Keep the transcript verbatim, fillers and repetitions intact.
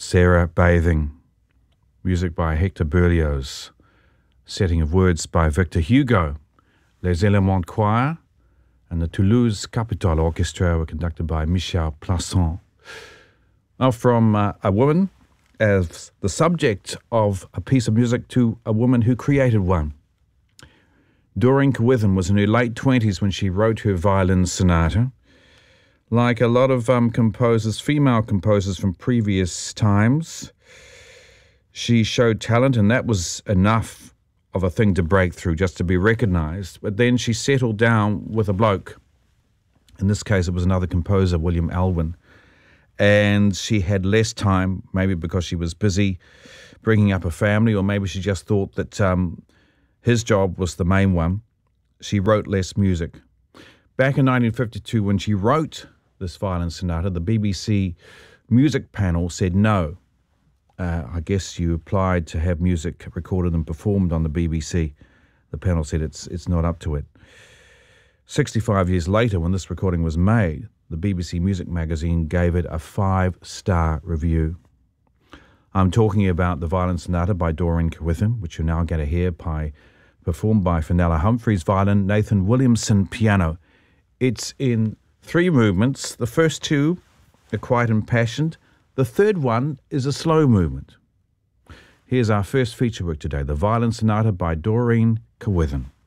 Sarah Bathing. Music by Hector Berlioz. Setting of words by Victor Hugo. Les Elements Choir and the Toulouse Capitol Orchestra were conducted by Michel Plasson. Now from uh, a woman as the subject of a piece of music to a woman who created one. Doreen Cowithan was in her late twenties when she wrote her violin sonata. Like a lot of um, composers, female composers from previous times, she showed talent, and that was enough of a thing to break through, just to be recognized. But then she settled down with a bloke. In this case, it was another composer, William Alwyn. And she had less time, maybe because she was busy bringing up a family, or maybe she just thought that um, his job was the main one. She wrote less music. Back in nineteen fifty-two, when she wrote this violin sonata, the B B C music panel said no. Uh, I guess you applied to have music recorded and performed on the B B C. The panel said it's it's not up to it. sixty-five years later, when this recording was made, the B B C Music Magazine gave it a five-star review. I'm talking about the violin sonata by Doreen Cowithan, which you're now going to hear by, performed by Fenella Humphreys violin, Nathan Williamson piano. It's in three movements. The first two are quite impassioned. The third one is a slow movement. Here's our first feature work today, the violin sonata by Doreen Cowithan.